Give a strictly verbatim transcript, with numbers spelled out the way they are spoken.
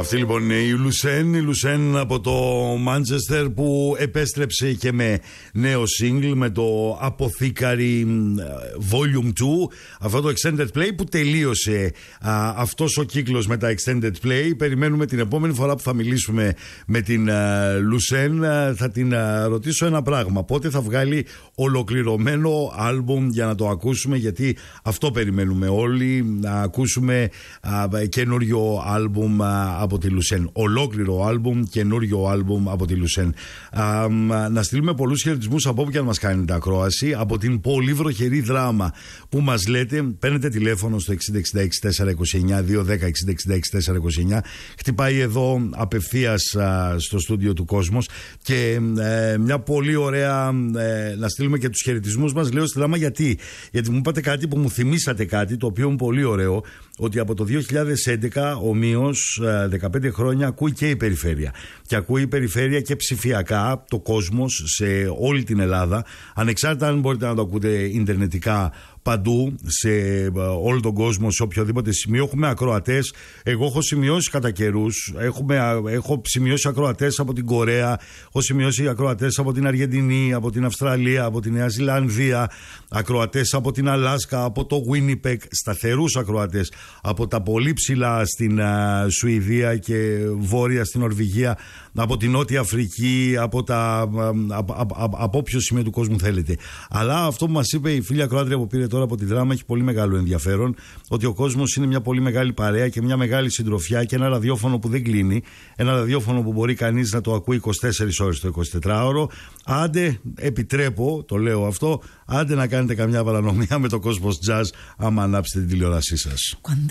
Αυτή λοιπόν είναι η Λουσέν, η Λουσέν από το Μάντσεστερ που επέστρεψε και με νέο single, με το Αποθήκαρη Volume δύο, αυτό το extended play που τελείωσε α, αυτός ο κύκλος με τα extended play. Περιμένουμε την επόμενη φορά που θα μιλήσουμε με την α, Λουσέν, α, θα την α, ρωτήσω ένα πράγμα: πότε θα βγάλει ολοκληρωμένο άλμπουμ για να το ακούσουμε, γιατί αυτό περιμένουμε όλοι, να ακούσουμε α, καινούριο άλμπουμ α, από τη Λουσέν. Ολόκληρο άλμπουμ, καινούριο άλμπουμ από τη Λουσέν. Α, να στείλουμε πολλούς χαιρετισμούς από όπου και αν μας κάνετε ακρόαση, από την πολύ βροχερή Δράμα που μας λέτε. Παίρνετε τηλέφωνο στο εξήντα εξήντα έξι τετρακόσια είκοσι εννιά διακόσια δέκα εξήντα εξήντα έξι τετρακόσια είκοσι εννιά. Χτυπάει εδώ απευθείας α, στο στούντιο του Κόσμος. Και ε, μια πολύ ωραία ε, να στείλουμε και τους χαιρετισμούς μας, λέω στη Δράμα, γιατί, γιατί μου είπατε κάτι που μου θυμήσατε κάτι το οποίο είναι πολύ ωραίο, ότι από το δύο χιλιάδες έντεκα ομοίως δεκαπέντε χρόνια ακούει και η Περιφέρεια. Και ακούει η Περιφέρεια και ψηφιακά το Κόσμος σε όλη την Ελλάδα, ανεξάρτητα αν μπορείτε να το ακούτε ιντερνετικά παντού, σε όλο τον κόσμο, σε οποιοδήποτε σημείο. Έχουμε ακροατές. Εγώ έχω σημειώσει κατά καιρούς. Έχω σημειώσει ακροατές από την Κορέα, έχω σημειώσει ακροατές από την Αργεντινή, από την Αυστραλία, από τη Νέα Ζηλανδία, ακροατές από την Αλάσκα, από το Winnipeg, σταθερούς ακροατές από τα πολύ ψηλά στην uh, Σουηδία και βόρεια στην Νορβηγία, από την Νότια Αφρική, από, τα, uh, από, από, από, από όποιο σημείο του κόσμου θέλετε. Αλλά αυτό που μας είπε η φίλη ακροάτρια που πήρε τώρα από τη Δράμα έχει πολύ μεγάλο ενδιαφέρον, ότι ο κόσμος είναι μια πολύ μεγάλη παρέα και μια μεγάλη συντροφιά και ένα ραδιόφωνο που δεν κλείνει, ένα ραδιόφωνο που μπορεί κανείς να το ακούει είκοσι τέσσερις ώρες το εικοσιτετράωρο. Άντε, επιτρέπω, το λέω αυτό, άντε να κάνετε καμιά παρανομία με το Κόσμος Jazz άμα ανάψετε την τηλεόρασή σας.